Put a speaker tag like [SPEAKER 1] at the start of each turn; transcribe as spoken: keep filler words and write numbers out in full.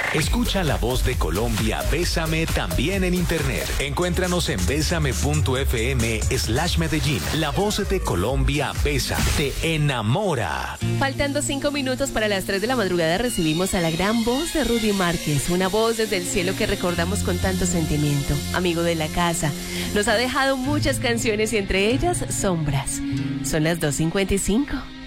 [SPEAKER 1] Escucha la voz de Colombia, Bésame, también en internet. Encuéntranos en bésame.fm slash Medellín. La voz de Colombia, Bésame, te enamora.
[SPEAKER 2] Faltando cinco minutos para las tres de la madrugada, recibimos a la gran voz de Rudy Márquez, una voz desde el cielo que recordamos con tanto sentimiento. Amigo de la casa, nos ha dejado muchas canciones y entre ellas Sombras. Son las dos cincuenta y cinco.